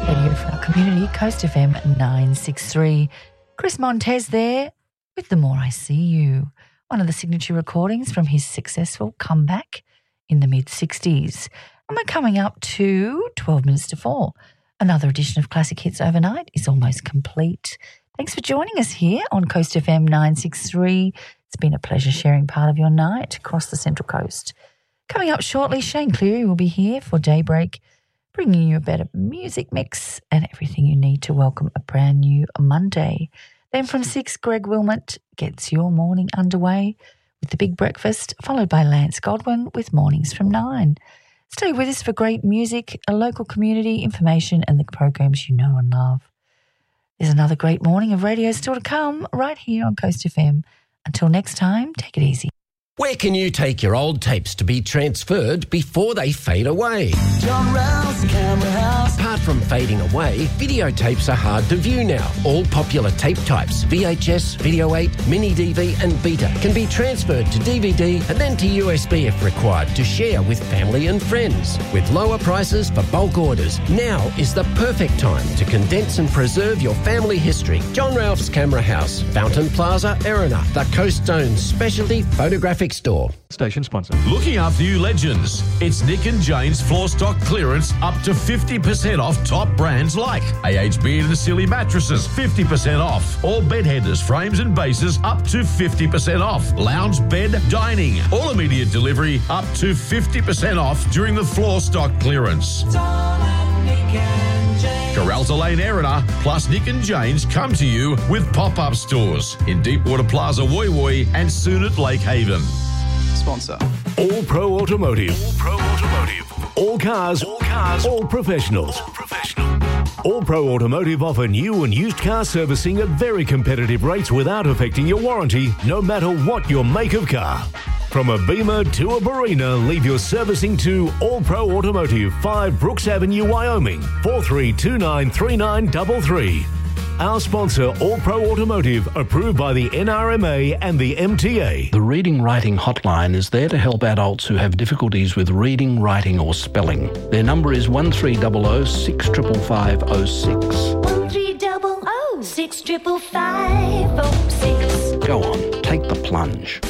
Radio for our community, Coast FM 963. Chris Montez there with The More I See You, one of the signature recordings from his successful comeback in the mid-60s. And we're coming up to 12 minutes to 4. Another edition of Classic Hits Overnight is almost complete. Thanks for joining us here on Coast FM 963. It's been a pleasure sharing part of your night across the Central Coast. Coming up shortly, Shane Cleary will be here for Daybreak, bringing you a better music mix and everything you need to welcome a brand new Monday. Then from 6, Greg Wilmot gets your morning underway with the Big Breakfast, followed by Lance Godwin with Mornings from 9. Stay with us for great music, a local community, information and the programs you know and love. There's another great morning of radio still to come right here on Coast FM. Until next time, take it easy. Where can you take your old tapes to be transferred before they fade away? John Rouse Camera House. Apart from fading away, videotapes are hard to view now. All popular tape types, VHS, Video 8, Mini DV and Beta, can be transferred to DVD and then to USB if required to share with family and friends. With lower prices for bulk orders, now is the perfect time to condense and preserve your family history. John Ralph's Camera House, Fountain Plaza, Erina, the Coaststone's specialty photographic store. Station sponsor. Looking after you legends. It's Nick and Jane's floor stock clearance up to 50% off top brands like AHB and Silly mattresses, 50% off. All bed headers, frames and bases up to 50% off. Lounge bed, dining, all immediate delivery up to 50% off during the floor stock clearance. Coralta Lane Erina plus Nick and Jane's come to you with pop-up stores in Deepwater Plaza Woy Woy and soon at Lake Haven. Sponsor. All Pro Automotive. All Pro Automotive. All cars. All cars. All professionals. All professional. All Pro Automotive offer new and used car servicing at very competitive rates without affecting your warranty, no matter what your make of car. From a Beamer to a Barina, leave your servicing to All Pro Automotive, 5 Brooks Avenue, Wyoming, 43293933. Our sponsor, All Pro Automotive, approved by the NRMA and the MTA. The Reading Writing Hotline is there to help adults who have difficulties with reading, writing or spelling. Their number is 1300 65506. 1300 65506. Go on, take the plunge.